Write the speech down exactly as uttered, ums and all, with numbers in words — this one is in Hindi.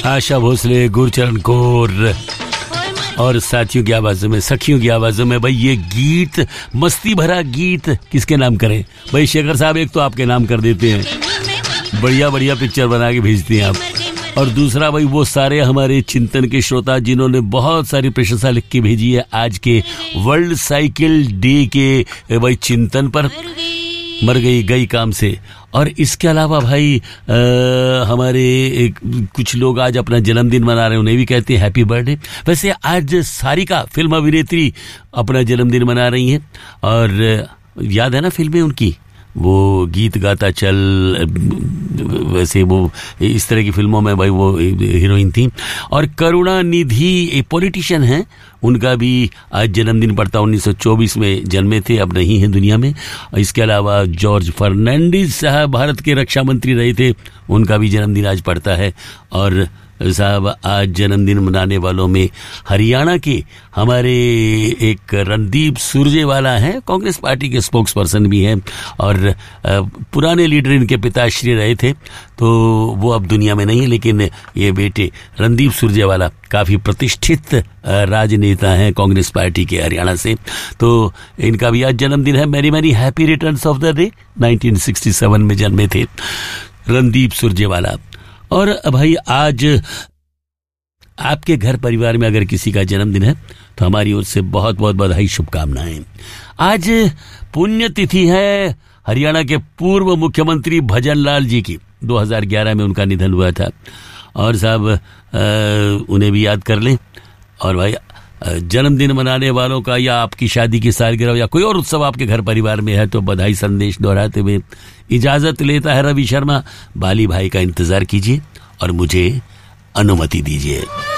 आशा भोसले, गुरचरण कौर और साथियों की आवाजों में, सखियों की आवाजों में भाई ये गीत, मस्ती भरा गीत किसके नाम करें भाई? शेखर साहब एक तो आपके नाम कर देते हैं, बढ़िया बढ़िया पिक्चर बना के भेजते हैं आप, और दूसरा भाई वो सारे हमारे चिंतन के श्रोता जिन्होंने बहुत सारी प्रशंसा लिख के भेजी है आज के वर्ल्ड साइकिल डे के भाई चिंतन पर। मर गई गई काम से। और इसके अलावा भाई आ, हमारे एक, कुछ लोग आज अपना जन्मदिन मना रहे हैं, उन्हें भी कहते हैं हैप्पी बर्थडे। वैसे आज सारिका फिल्म अभिनेत्री अपना जन्मदिन मना रही हैं, और याद है ना फिल्में उनकी, वो गीत गाता चल, वैसे वो इस तरह की फिल्मों में भाई वो हीरोइन थी। और करुणानिधि एक पॉलिटिशियन हैं, उनका भी आज जन्मदिन पड़ता, उन्नीस सौ चौबीस में जन्मे थे, अब नहीं है दुनिया में। इसके अलावा जॉर्ज फर्नांडिस साहब भारत के रक्षा मंत्री रहे थे, उनका भी जन्मदिन आज पड़ता है। और साहब आज जन्मदिन मनाने वालों में हरियाणा के हमारे एक रणदीप सुरजेवाला हैं, कांग्रेस पार्टी के स्पोक्स पर्सन भी हैं, और पुराने लीडर इनके पिताश्री रहे थे, तो वो अब दुनिया में नहीं है, लेकिन ये बेटे रणदीप सुरजेवाला काफ़ी प्रतिष्ठित राजनेता हैं कांग्रेस पार्टी के हरियाणा से, तो इनका भी आज जन्मदिन है। Mary Mary happy returns of the day. Nineteen sixty seven में जन्मे थे रणदीप सुरजेवाला। और भाई आज आपके घर परिवार में अगर किसी का जन्मदिन है तो हमारी ओर से बहुत बहुत बधाई, शुभकामनाएं। आज पुण्यतिथि है हरियाणा के पूर्व मुख्यमंत्री भजन लाल जी की, दो हज़ार ग्यारह में उनका निधन हुआ था, और साहब उन्हें भी याद कर लें। और भाई जन्मदिन मनाने वालों का या आपकी शादी की सालगिरह या कोई और उत्सव आपके घर परिवार में है तो बधाई संदेश दोहराते हुए इजाजत लेता है रवि शर्मा। बाली भाई का इंतजार कीजिए और मुझे अनुमति दीजिए।